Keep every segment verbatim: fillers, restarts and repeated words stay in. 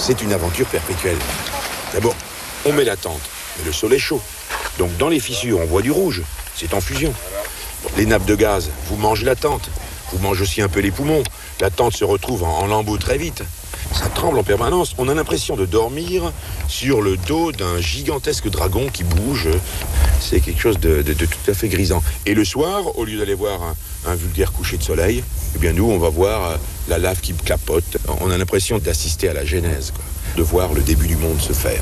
c'est une aventure perpétuelle. D'abord, on met la tente, mais le sol est chaud. Donc dans les fissures, on voit du rouge. C'est en fusion. Les nappes de gaz vous mangent la tente. Vous mangez aussi un peu les poumons. La tente se retrouve en, en lambeaux très vite. Ça tremble en permanence. On a l'impression de dormir sur le dos d'un gigantesque dragon qui bouge. C'est quelque chose de, de, de tout à fait grisant. Et le soir, au lieu d'aller voir un, un vulgaire coucher de soleil, eh bien nous, on va voir la lave qui capote. On a l'impression d'assister à la genèse, quoi. De voir le début du monde se faire.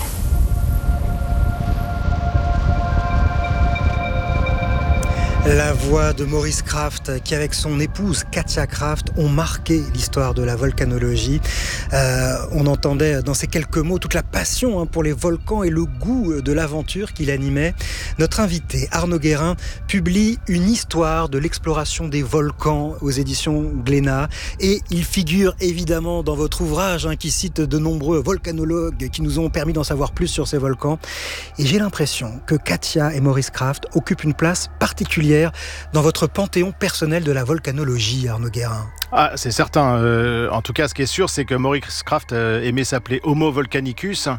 La voix de Maurice Krafft, qui avec son épouse Katia Krafft ont marqué l'histoire de la volcanologie. Euh, on entendait dans ces quelques mots toute la passion hein, pour les volcans et le goût de l'aventure qu'il animait. Notre invité, Arnaud Guérin, publie une histoire de l'exploration des volcans aux éditions Glénat. Et il figure évidemment dans votre ouvrage hein, qui cite de nombreux volcanologues qui nous ont permis d'en savoir plus sur ces volcans. Et j'ai l'impression que Katia et Maurice Krafft occupent une place particulière dans votre panthéon personnel de la volcanologie, Arnaud Guérin. Ah, c'est certain. Euh, en tout cas, ce qui est sûr, c'est que Maurice Krafft euh, aimait s'appeler Homo Volcanicus.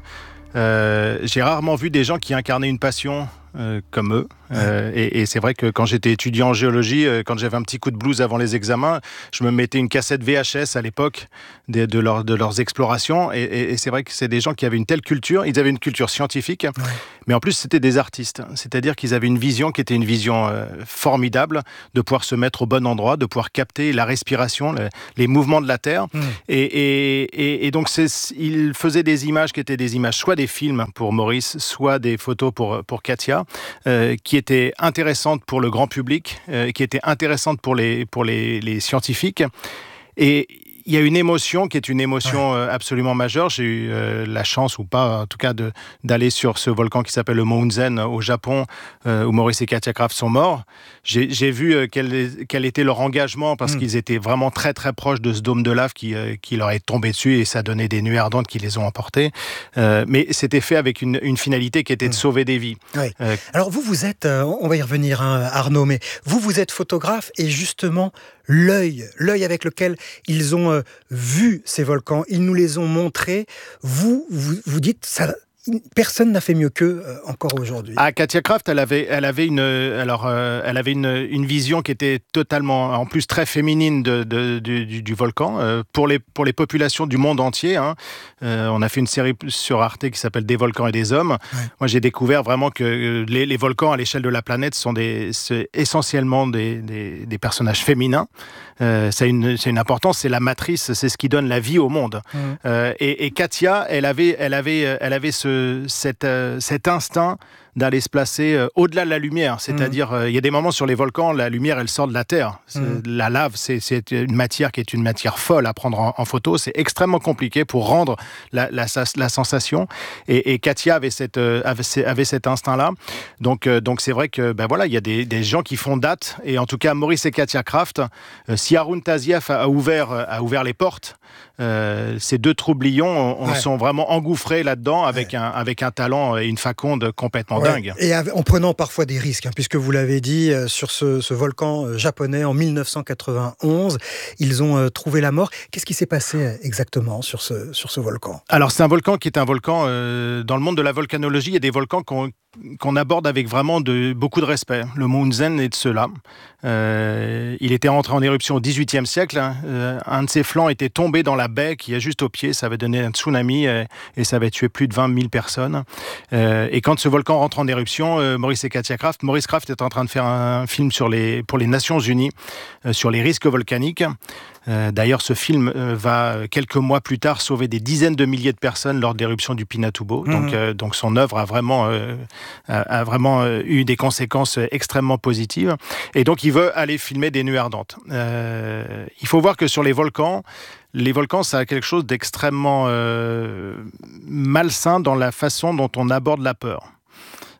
Euh, j'ai rarement vu des gens qui incarnaient une passion euh, comme eux. Euh, et, et c'est vrai que quand j'étais étudiant en géologie, euh, quand j'avais un petit coup de blues avant les examens, je me mettais une cassette V H S à l'époque de, de, leur, de leurs explorations. Et, et, et c'est vrai que c'est des gens qui avaient une telle culture. Ils avaient une culture scientifique, ouais. Mais en plus c'était des artistes. C'est-à-dire qu'ils avaient une vision qui était une vision euh, formidable, de pouvoir se mettre au bon endroit, de pouvoir capter la respiration, le, les mouvements de la Terre. Mmh. Et, et, et, et donc c'est, ils faisaient des images qui étaient des images, soit des films pour Maurice, soit des photos pour, pour Katia, euh, qui étaient intéressantes pour le grand public, euh, qui étaient intéressantes pour les, pour les, les scientifiques. Et il y a une émotion qui est une émotion ouais. absolument majeure. J'ai eu euh, la chance, ou pas, en tout cas, de, d'aller sur ce volcan qui s'appelle le Mont Unzen au Japon, euh, où Maurice et Katia Krafft sont morts. J'ai, j'ai vu euh, quel, quel était leur engagement, parce mmh. qu'ils étaient vraiment très, très proches de ce dôme de lave qui, euh, qui leur est tombé dessus, et ça donnait des nuées ardentes qui les ont emportés. Euh, mais c'était fait avec une, une finalité qui était mmh. de sauver des vies. Oui. Euh, Alors vous, vous êtes, euh, on va y revenir, hein, Arnaud, mais vous, vous êtes photographe, et justement, l'œil, l'œil avec lequel ils ont euh, vu ces volcans, ils nous les ont montrés. Vous, vous, vous dites, ça, personne n'a fait mieux qu'eux euh, encore aujourd'hui. Ah, Katia Krafft, elle avait, elle avait une, alors, euh, elle avait une, une vision qui était totalement, en plus très féminine de, de, du, du, du volcan euh, pour les, pour les populations du monde entier. Hein. Euh, on a fait une série sur Arte qui s'appelle Des volcans et des hommes. Ouais. Moi, j'ai découvert vraiment que les, les volcans à l'échelle de la planète sont des, c'est essentiellement des, des, des personnages féminins. Euh, c'est une, c'est une importance, c'est la matrice, c'est ce qui donne la vie au monde. Mmh. Euh, et, et Katia, elle avait, elle avait, elle avait ce, cet, euh, cet instinct d'aller se placer euh, au-delà de la lumière. C'est-à-dire, il mmh. euh, y a des moments sur les volcans, la lumière, elle sort de la terre. Mmh. La lave, c'est, c'est une matière qui est une matière folle à prendre en, en photo. C'est extrêmement compliqué pour rendre la, la, la sensation. Et, et Katia avait, cette, euh, avait, avait cet instinct-là. Donc, euh, donc c'est vrai que ben voilà, il y a des, des gens qui font date. Et en tout cas, Maurice et Katia Krafft, euh, si Haroun Tazieff a ouvert, a ouvert les portes, euh, ces deux troublions on, on ouais. sont vraiment engouffrés là-dedans avec, ouais. un, avec un talent et une faconde complètement ouais. dingue. Et en prenant parfois des risques, hein, puisque vous l'avez dit, euh, sur ce, ce volcan euh, japonais en mille neuf cent quatre-vingt-onze, ils ont euh, trouvé la mort. Qu'est-ce qui s'est passé euh, exactement sur ce, sur ce volcan ? Alors c'est un volcan qui est un volcan, euh, dans le monde de la volcanologie, il y a des volcans qu'on, qu'on aborde avec vraiment de, beaucoup de respect. Le Mont Unzen est de ceux-là. Euh, il était rentré en éruption au dix-huitième siècle. Hein. Euh, un de ses flancs était tombé dans la baie qui est juste au pied. Ça avait donné un tsunami et, et ça avait tué plus de vingt mille personnes. Euh, et quand ce volcan rentre en éruption, euh, Maurice et Katia Krafft, Maurice Krafft est en train de faire un film sur les, pour les Nations Unies euh, sur les risques volcaniques. Euh, d'ailleurs, ce film euh, va, quelques mois plus tard, sauver des dizaines de milliers de personnes lors de l'éruption du Pinatubo. Mmh. Donc, euh, donc son œuvre a vraiment, euh, a, a vraiment euh, eu des conséquences extrêmement positives. Et donc, il veut aller filmer des nuées ardentes. Euh, il faut voir que sur les volcans, les volcans, ça a quelque chose d'extrêmement euh, malsain dans la façon dont on aborde la peur.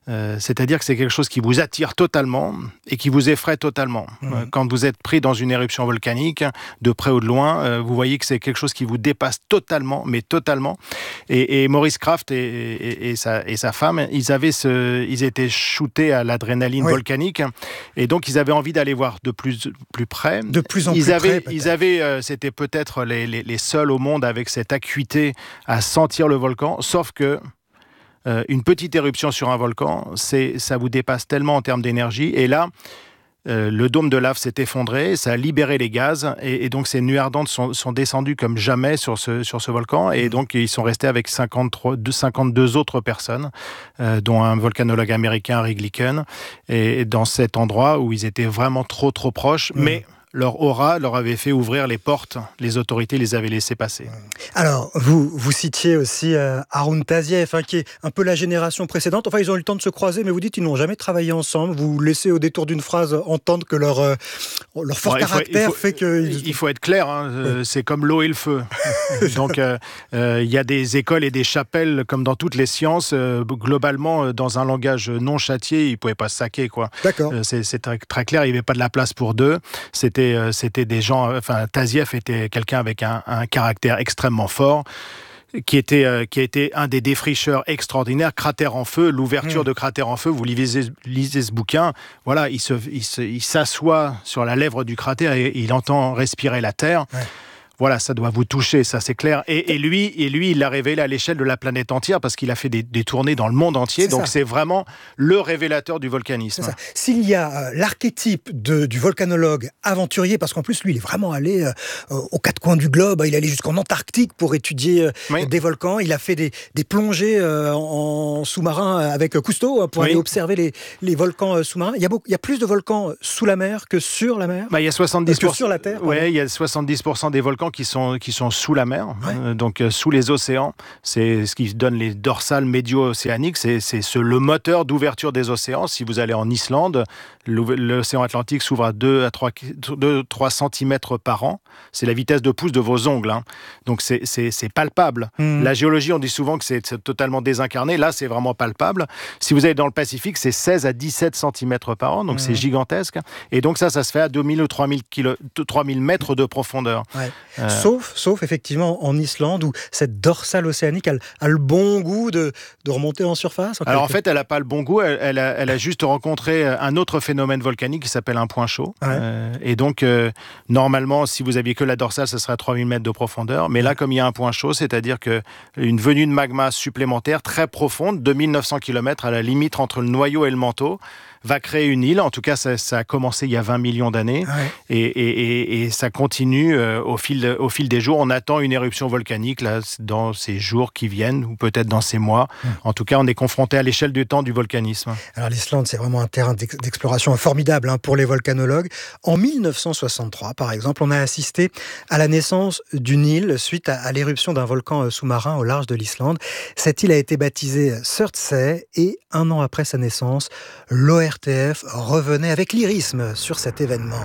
Euh, c'est-à-dire que c'est quelque chose qui vous attire totalement et qui vous effraie totalement. Mmh. Euh, quand vous êtes pris dans une éruption volcanique, de près ou de loin, euh, vous voyez que c'est quelque chose qui vous dépasse totalement, mais totalement. Et, et Maurice Krafft et, et, et, sa, et sa femme, ils, avaient ce, ils étaient shootés à l'adrénaline oui. volcanique, et donc ils avaient envie d'aller voir de plus, plus près. De plus en ils plus avaient, près, ils avaient, euh, c'était peut-être les, les, les seuls au monde avec cette acuité à sentir le volcan, sauf que Euh, une petite éruption sur un volcan, c'est, ça vous dépasse tellement en termes d'énergie. Et là, euh, le dôme de lave s'est effondré, ça a libéré les gaz. Et, et donc, ces nuées ardentes sont, sont descendues comme jamais sur ce, sur ce volcan. Et donc, ils sont restés avec cinquante-trois, cinquante-deux autres personnes, euh, dont un volcanologue américain, Harry Glicken. Et, et dans cet endroit où ils étaient vraiment trop, trop proches. Mmh. Mais leur aura leur avait fait ouvrir les portes. Les autorités les avaient laissés passer. Alors, vous, vous citiez aussi euh, Haroun Tazieff, hein, qui est un peu la génération précédente. Enfin, ils ont eu le temps de se croiser, mais vous dites qu'ils n'ont jamais travaillé ensemble. Vous laissez au détour d'une phrase entendre que leur, euh, leur fort ouais, caractère il faut, il faut, fait que... Il faut être clair, hein, ouais. C'est comme l'eau et le feu. Donc, il euh, euh, y a des écoles et des chapelles, comme dans toutes les sciences. Euh, globalement, dans un langage non châtié, ils ne pouvaient pas se saquer, quoi. D'accord. Euh, c'est, c'est très, très clair, il n'y avait pas de la place pour deux. C'était C'était, c'était des gens, enfin Tazieff était quelqu'un avec un, un caractère extrêmement fort, qui était, euh, qui a été un des défricheurs extraordinaires. Cratère en feu, l'ouverture mmh. de Cratère en feu, vous lisez, lisez ce bouquin, voilà, il, se, il, se, il s'assoit sur la lèvre du cratère et il entend respirer la terre. Ouais. Voilà, ça doit vous toucher, ça c'est clair. Et, et, lui, et lui, il l'a révélé à l'échelle de la planète entière parce qu'il a fait des, des tournées dans le monde entier. C'est donc ça. C'est vraiment le révélateur du volcanisme. C'est ça. S'il y a euh, l'archétype de, du volcanologue aventurier, parce qu'en plus lui, il est vraiment allé euh, aux quatre coins du globe. Il est allé jusqu'en Antarctique pour étudier euh, oui. des volcans. Il a fait des, des plongées euh, en sous-marin avec Cousteau pour oui. aller observer les, les volcans sous-marins. Il y, a beaucoup, il y a plus de volcans sous la mer que sur la mer. Bah, il y a soixante-dix pour cent que sur la Terre. Oui, il y a soixante-dix pour cent des volcans qui sont, qui sont sous la mer, ouais. euh, donc euh, sous les océans. C'est ce qui donne les dorsales médio-océaniques. C'est, c'est ce, le moteur d'ouverture des océans. Si vous allez en Islande, l'océan Atlantique s'ouvre à deux à trois centimètres par an. C'est la vitesse de pouce de vos ongles. Hein. Donc c'est, c'est, c'est palpable. Mmh. La géologie, on dit souvent que c'est, c'est totalement désincarné. Là, c'est vraiment palpable. Si vous allez dans le Pacifique, c'est seize à dix-sept centimètres par an. Donc mmh. c'est gigantesque. Et donc ça, ça se fait à deux mille ou trois mille mètres de profondeur. Ouais. Euh... Sauf, sauf effectivement en Islande où cette dorsale océanique a, a le bon goût de, de remonter en surface. En Alors en fait, elle n'a pas le bon goût. Elle, elle, a, elle a juste rencontré un autre phénomène volcanique qui s'appelle un point chaud. Ouais. Euh, et donc, euh, normalement, si vous aviez que la dorsale, ça serait à trois mille mètres de profondeur. Mais là, comme il y a un point chaud, c'est-à-dire qu'une venue de magma supplémentaire très profonde, deux mille neuf cents kilomètres à la limite entre le noyau et le manteau, va créer une île. En tout cas, ça, ça a commencé il y a vingt millions d'années. Ouais. Et, et, et, et ça continue euh, au, fil, au fil des jours. On attend une éruption volcanique là, dans ces jours qui viennent, ou peut-être dans ces mois. Mmh. En tout cas, on est confronté à l'échelle du temps du volcanisme. Alors l'Islande, c'est vraiment un terrain d'exploration formidable hein, pour les volcanologues. En mille neuf cent soixante-trois, par exemple, on a assisté à la naissance d'une île suite à, à l'éruption d'un volcan sous-marin au large de l'Islande. Cette île a été baptisée Surtsey et un an après sa naissance, l'O R T F revenait avec lyrisme sur cet événement.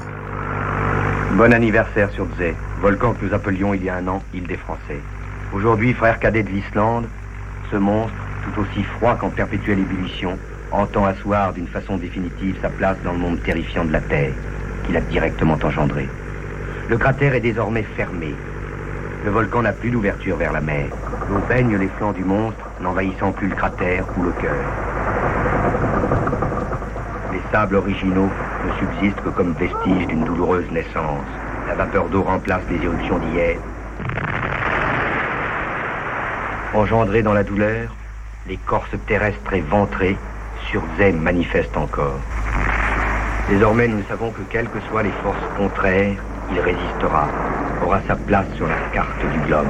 Bon anniversaire Surtsey, volcan que nous appelions il y a un an île des Français. Aujourd'hui, frère cadet de l'Islande, ce monstre, tout aussi froid qu'en perpétuelle ébullition, entend asseoir d'une façon définitive sa place dans le monde terrifiant de la Terre, qu'il a directement engendré. Le cratère est désormais fermé. Le volcan n'a plus d'ouverture vers la mer. L'eau baigne les flancs du monstre, n'envahissant plus le cratère ou le cœur. Les sables originaux ne subsistent que comme vestiges d'une douloureuse naissance. La vapeur d'eau remplace les éruptions d'hier. Engendrés dans la douleur, l'écorce terrestre est ventrée, Surtsey manifeste encore. Désormais, nous ne savons que quelles que soient les forces contraires, il résistera, aura sa place sur la carte du globe.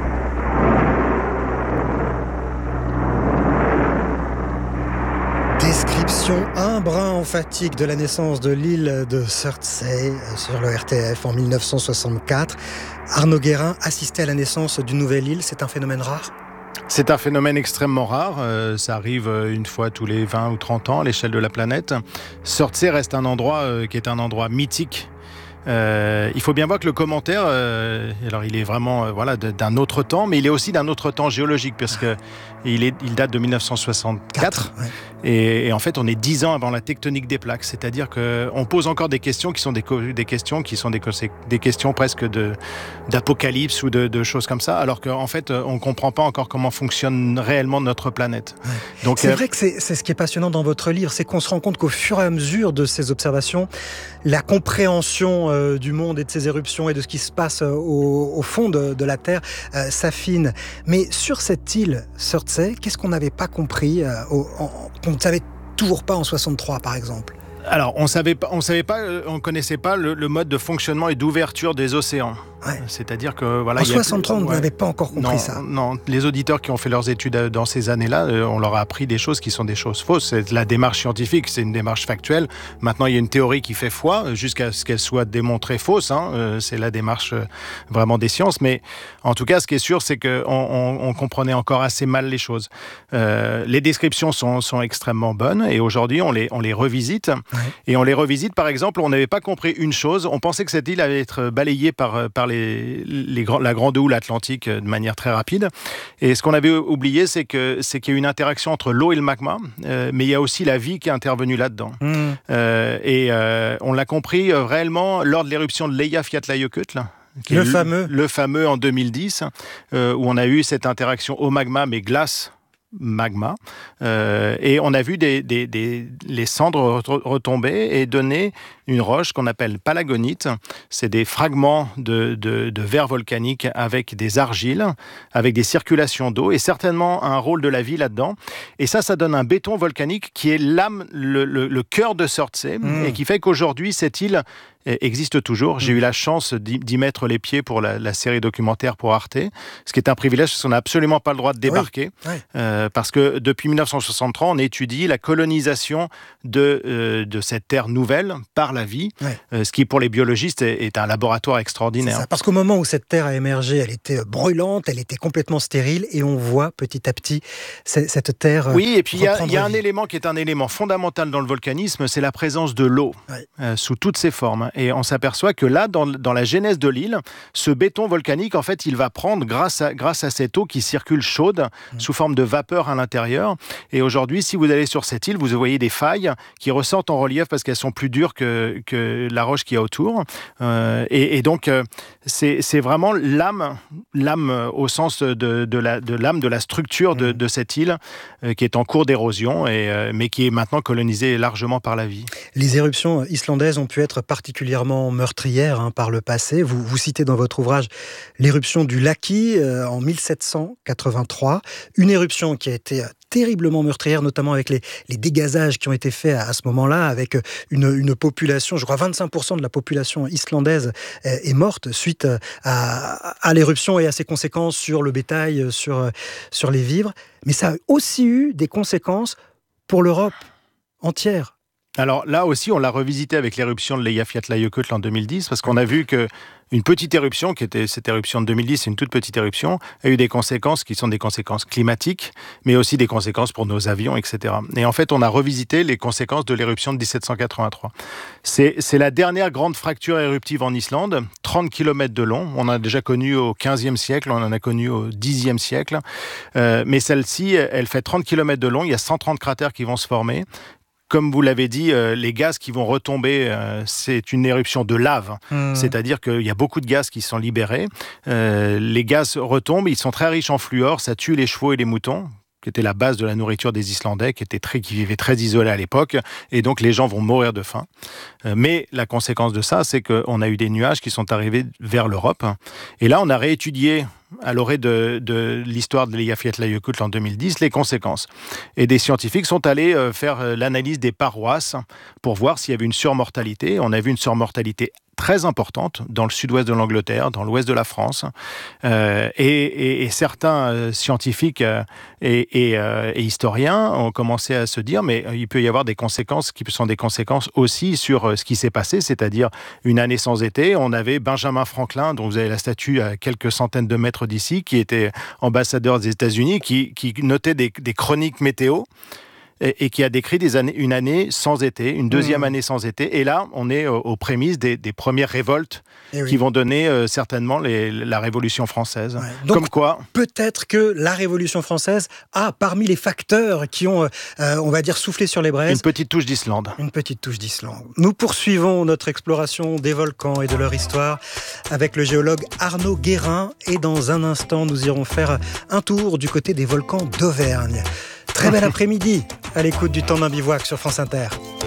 Description un brin emphatique de la naissance de l'île de Surtsey sur le R T F en mille neuf cent soixante-quatre. Arnaud Guérin, assister à la naissance d'une nouvelle île, c'est un phénomène rare ? C'est un phénomène extrêmement rare. Euh, ça arrive une fois tous les vingt ou trente ans à l'échelle de la planète. Surtsey reste un endroit euh, qui est un endroit mythique. Euh, il faut bien voir que le commentaire, euh, alors il est vraiment euh, voilà, d'un autre temps, mais il est aussi d'un autre temps géologique, parce que il, est, il date de mille neuf cent soixante-quatre. Ouais. Et, et en fait, on est dix ans avant la tectonique des plaques. C'est-à-dire qu'on pose encore des questions qui sont des, des questions qui sont des, des questions presque de, d'apocalypse ou de, de choses comme ça, alors qu'en fait, on ne comprend pas encore comment fonctionne réellement notre planète. Ouais. Donc, c'est euh... vrai que c'est, c'est ce qui est passionnant dans votre livre, c'est qu'on se rend compte qu'au fur et à mesure de ces observations, la compréhension euh, du monde et de ses éruptions et de ce qui se passe euh, au, au fond de, de la Terre euh, s'affine. Mais sur cette île Surtsey, qu'est-ce qu'on n'avait pas compris, euh, au, en, qu'on ne savait toujours pas en soixante-trois, par exemple ? Alors, on savait pas, on savait pas, on connaissait pas le, le mode de fonctionnement et d'ouverture des océans. Ouais. C'est-à-dire que voilà. En soixante-trois, on ouais. n'avait pas encore compris non, ça. Non, les auditeurs qui ont fait leurs études dans ces années-là, on leur a appris des choses qui sont des choses fausses. C'est la démarche scientifique, c'est une démarche factuelle. Maintenant, il y a une théorie qui fait foi jusqu'à ce qu'elle soit démontrée fausse. Hein. C'est la démarche vraiment des sciences. Mais en tout cas, ce qui est sûr, c'est qu'on on, on comprenait encore assez mal les choses. Euh, les descriptions sont, sont extrêmement bonnes et aujourd'hui, on les, on les revisite. Ouais. Et on les revisite. Par exemple, on n'avait pas compris une chose. On pensait que cette île allait être balayée par, par les, les, la grande houle atlantique de manière très rapide. Et ce qu'on avait oublié, c'est, que, c'est qu'il y a une interaction entre l'eau et le magma, euh, mais il y a aussi la vie qui est intervenue là-dedans. Mmh. Euh, et euh, on l'a compris euh, réellement lors de l'éruption de l'Eyjafjallajökull. Le fameux. Le fameux en deux mille dix, euh, où on a eu cette interaction eau magma, mais glace magma, euh, et on a vu des, des, des, les cendres retomber et donner une roche qu'on appelle palagonite. C'est des fragments de, de, de verre volcanique avec des argiles, avec des circulations d'eau, et certainement un rôle de la vie là-dedans. Et ça, ça donne un béton volcanique qui est l'âme, le, le, le cœur de Surtsey, mmh. et qui fait qu'aujourd'hui, cette île existe toujours. J'ai eu la chance d'y, d'y mettre les pieds pour la, la série documentaire pour Arte, ce qui est un privilège parce qu'on n'a absolument pas le droit de débarquer. Oui. Oui. Euh, parce que depuis mille neuf cent soixante-trois, on étudie la colonisation de, euh, de cette terre nouvelle par la vie, oui. euh, ce qui pour les biologistes est, est un laboratoire extraordinaire. C'est ça, parce qu'au moment où cette terre a émergé, elle était brûlante, elle était complètement stérile, et on voit petit à petit cette terre. Oui, et puis il y, y a un élément qui est un élément fondamental dans le volcanisme, c'est la présence de l'eau, oui. euh, sous toutes ses formes. Et on s'aperçoit que là, dans, dans la genèse de l'île, ce béton volcanique, en fait, il va prendre, grâce à, grâce à cette eau qui circule chaude, mmh. sous forme de vapeur à l'intérieur. Et aujourd'hui, si vous allez sur cette île, vous voyez des failles qui ressortent en relief parce qu'elles sont plus dures que, que la roche qu'il y a autour. Euh, et, et donc, euh, c'est, c'est vraiment l'âme, l'âme au sens de, de, la, de l'âme, de la structure mmh. de, de cette île, euh, qui est en cours d'érosion, et, euh, mais qui est maintenant colonisée largement par la vie. Les éruptions islandaises ont pu être particulièrement meurtrière hein, par le passé. Vous, vous citez dans votre ouvrage l'éruption du Laki euh, en mille sept cent quatre-vingt-trois, une éruption qui a été terriblement meurtrière, notamment avec les, les dégazages qui ont été faits à, à ce moment-là, avec une, une population, je crois vingt-cinq pour cent de la population islandaise est, est morte suite à, à l'éruption et à ses conséquences sur le bétail, sur, sur les vivres. Mais ça a aussi eu des conséquences pour l'Europe entière. Alors là aussi, on l'a revisité avec l'éruption de l'Eyjafjallajökull en deux mille dix, parce qu'on a vu que une petite éruption, qui était cette éruption de deux mille dix, une toute petite éruption, a eu des conséquences qui sont des conséquences climatiques, mais aussi des conséquences pour nos avions, et cetera. Et en fait, on a revisité les conséquences de l'éruption de dix-sept cent quatre-vingt-trois. C'est, c'est la dernière grande fracture éruptive en Islande, trente kilomètres de long. On en a déjà connu au quinzième siècle, on en a connu au dixième siècle. Euh, mais celle-ci, elle fait trente kilomètres de long, il y a cent trente cratères qui vont se former. Comme vous l'avez dit, euh, les gaz qui vont retomber, euh, c'est une éruption de lave. Mmh. C'est-à-dire qu'il y a beaucoup de gaz qui sont libérés. Euh, les gaz retombent, ils sont très riches en fluor, ça tue les chevaux et les moutons, qui était la base de la nourriture des Islandais, qui, étaient très, qui vivaient très isolés à l'époque, et donc les gens vont mourir de faim. Euh, mais la conséquence de ça, c'est qu'on a eu des nuages qui sont arrivés vers l'Europe. Et là, on a réétudié, à l'orée de, de l'histoire de l'Eyjafjallajökull en deux mille dix, les conséquences. Et des scientifiques sont allés euh, faire l'analyse des paroisses pour voir s'il y avait une surmortalité. On a vu une surmortalité très importante dans le sud-ouest de l'Angleterre, dans l'ouest de la France. Euh, et, et, et certains euh, scientifiques euh, et, et, euh, et historiens ont commencé à se dire mais il peut y avoir des conséquences qui sont des conséquences aussi sur euh, ce qui s'est passé, c'est-à-dire une année sans été. On avait Benjamin Franklin, dont vous avez la statue à quelques centaines de mètres d'ici, qui était ambassadeur des États-Unis, qui, qui notait des, des chroniques météo. et, et qui a décrit des années, une année sans été, une deuxième mmh. année sans été. Et là, on est aux, aux prémices des, des premières révoltes oui. qui vont donner euh, certainement les, la Révolution française. Ouais. Donc, Comme quoi, peut-être que la Révolution française a, parmi les facteurs qui ont, euh, on va dire, soufflé sur les braises, une petite touche d'Islande. Une petite touche d'Islande. Nous poursuivons notre exploration des volcans et de leur histoire avec le géologue Arnaud Guérin. Et dans un instant, nous irons faire un tour du côté des volcans d'Auvergne. Très bel après-midi à l'écoute du Temps d'un bivouac sur France Inter.